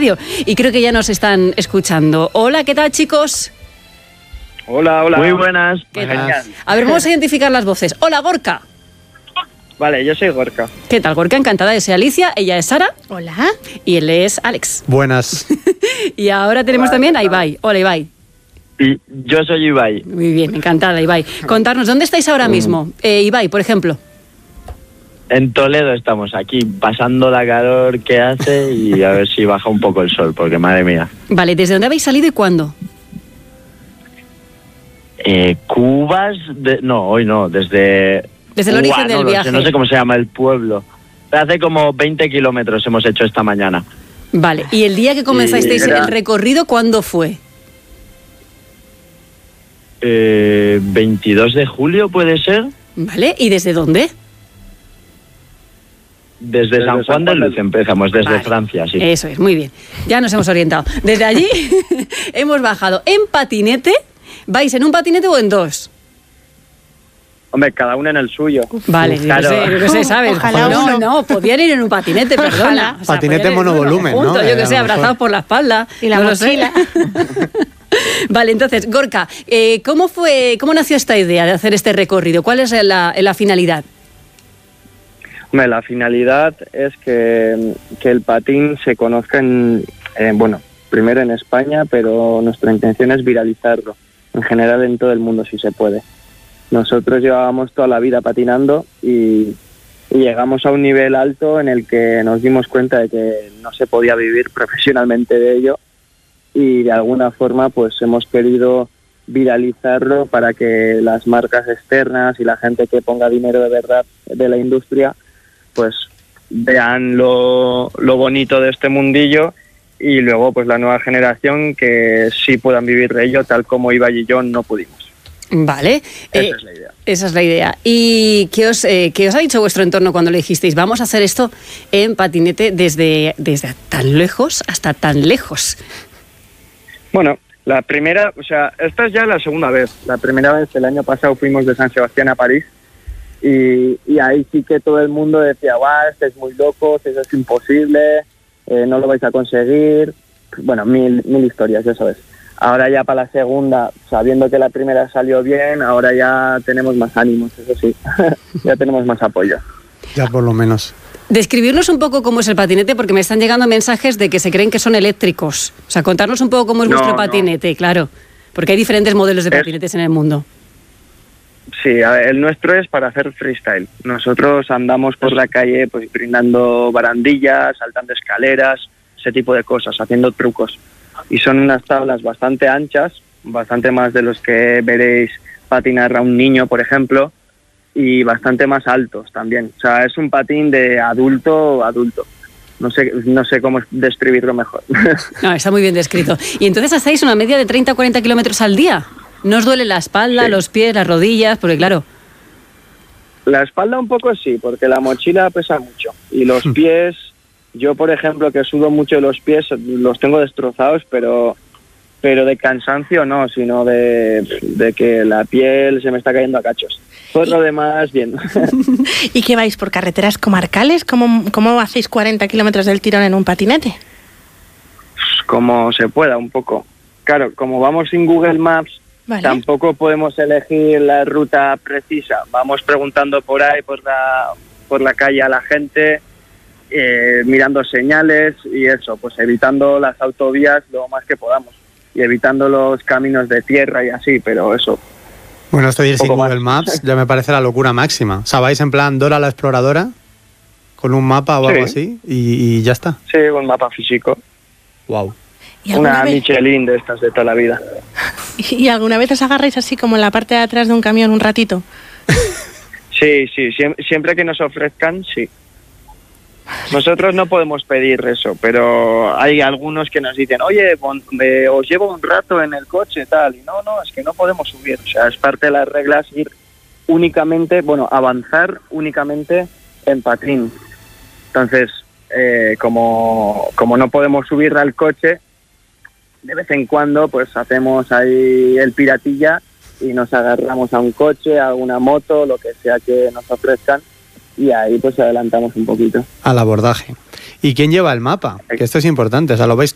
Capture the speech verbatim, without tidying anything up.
radio y creo que ya nos están escuchando. Hola, ¿qué tal, chicos? Hola, hola. Muy buenas. ¿Qué tal? A ver, vamos a identificar las voces. Hola, Gorka. Vale, yo soy Gorka. ¿Qué tal, Gorka? Encantada, yo soy Alicia, ella es Sara. Hola. Y él es Alex. Buenas. Y ahora tenemos Hola, también a Ibai. Hola, Ibai. Y yo soy Ibai. Muy bien, encantada, Ibai. Contarnos, ¿dónde estáis ahora mismo? Eh, Ibai, por ejemplo. En Toledo estamos aquí, pasando la calor que hace y a ver si baja un poco el sol, porque madre mía. Vale, ¿desde dónde habéis salido y cuándo? Eh, Cubas, de... no, hoy no, desde... Desde el Cuba, origen del no lo viaje. sé, no sé cómo se llama el pueblo. Hace como veinte kilómetros hemos hecho esta mañana. Vale, ¿y el día que comenzasteis Sí, era- el recorrido, cuándo fue? Eh, veintidós de julio puede ser, Vale, ¿y desde dónde? desde, Desde San Juan de Luz empezamos, desde Vale. Francia, sí. Eso es, muy bien. Ya nos hemos orientado. Desde allí hemos bajado en patinete. ¿Vais en un patinete o en dos? Hombre, cada uno en el suyo. Vale, Claro. yo sé, yo qué sé, ¿sabes? Ojalá no, uno. no, podían ir en un patinete, perdona. O sea, Patinete podían ir monovolumen, juntos, ¿no? Yo Eh, que a sé, lo mejor. abrazados por la espalda. Y la no lo sé. mochila. Vale, entonces, Gorka, eh, ¿cómo fue, cómo nació esta idea de hacer este recorrido? ¿Cuál es la, la finalidad? Hombre, la finalidad es que, que el patín se conozca en, eh, bueno, primero en España, pero nuestra intención es viralizarlo, en general en todo el mundo si se puede. Nosotros llevábamos toda la vida patinando y, y llegamos a un nivel alto en el que nos dimos cuenta de que no se podía vivir profesionalmente de ello y de alguna forma pues hemos querido viralizarlo para que las marcas externas y la gente que ponga dinero de verdad de la industria pues vean lo, lo bonito de este mundillo y luego pues la nueva generación que sí puedan vivir de ello tal como Ibai y yo no pudimos. Vale. Esa eh, es la idea. Esa es la idea. ¿Y qué os, eh, qué os ha dicho vuestro entorno cuando le dijisteis vamos a hacer esto en patinete desde, desde tan lejos hasta tan lejos? Bueno, la primera, o sea, esta es ya la segunda vez. La primera vez, el año pasado, fuimos de San Sebastián a París y, y ahí sí que todo el mundo decía, guau, este es muy loco, eso es imposible, eh, no lo vais a conseguir. Bueno, mil, mil historias, ya sabes. Ahora ya para la segunda, sabiendo que la primera salió bien, ahora ya tenemos más ánimos, eso sí, ya tenemos más apoyo. Ya por lo menos. Describirnos un poco cómo es el patinete, porque me están llegando mensajes de que se creen que son eléctricos. O sea, contarnos un poco cómo es No, vuestro no. patinete, claro. Porque hay diferentes modelos de Es- patinetes en el mundo. Sí, a ver, el nuestro es para hacer freestyle. Nosotros andamos por la calle pues brindando barandillas, saltando escaleras, ese tipo de cosas, haciendo trucos. Y son unas tablas bastante anchas, bastante más de los que veréis patinar a un niño, por ejemplo, y bastante más altos también. O sea, es un patín de adulto adulto. No sé, no sé cómo describirlo mejor. No, está muy bien descrito. Y entonces hacéis una media de treinta a cuarenta kilómetros al día. ¿No os duele la espalda, Sí. los pies, las rodillas? Porque claro, La espalda un poco sí, porque la mochila pesa mucho. Y los pies, yo por ejemplo que sudo mucho los pies, los tengo destrozados, pero pero de cansancio no, sino de, de que la piel se me está cayendo a cachos. Por lo demás, bien. ¿Y qué vais por carreteras comarcales? ¿Cómo, cómo hacéis cuarenta kilómetros del tirón en un patinete? Como se pueda, un poco. Claro, como vamos sin Google Maps, Vale. tampoco podemos elegir la ruta precisa. Vamos preguntando por ahí, por la, por la calle a la gente, eh, mirando señales y eso, pues evitando las autovías lo más que podamos y evitando los caminos de tierra y así, pero eso. Bueno, esto de ir sin Poco más. Google Maps ya me parece la locura máxima. O sea, vais en plan Dora la exploradora con un mapa o algo Sí. así y, y ya está. Sí, un mapa físico. Wow. ¿Y alguna, Una vez, Michelin de estas de toda la vida. ¿Y alguna vez os agarráis así como en la parte de atrás de un camión un ratito? Sí, sí, siem- siempre que nos ofrezcan, sí. Nosotros no podemos pedir eso, pero hay algunos que nos dicen, oye, pon- eh, os llevo un rato en el coche, tal, y no, no, es que no podemos subir. O sea, es parte de las reglas ir únicamente, bueno, avanzar únicamente en patín. Entonces, eh, como, como no podemos subir al coche, de vez en cuando pues hacemos ahí el piratilla y nos agarramos a un coche, a una moto, lo que sea que nos ofrezcan, y ahí pues adelantamos un poquito. Al abordaje. ¿Y quién lleva el mapa? Que esto es importante. O sea, ¿lo vais